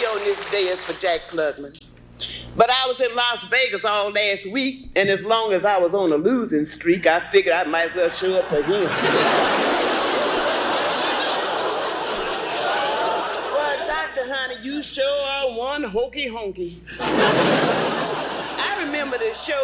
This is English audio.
on this day is for Jack Klugman. But I was in Las Vegas all last week, and as long as I was on a losing streak, I figured I might as well show up for him. Well, Dr. Honey, you sure are one hokey honky. I remember the show